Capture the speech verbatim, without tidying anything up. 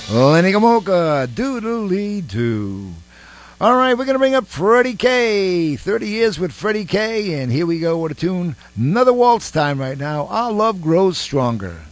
Lenny Gomolka, doodly doo. All right, we're going to bring up Freddie K. thirty years with Freddie K. And here we go with a tune. Another waltz time right now. Our love grows stronger.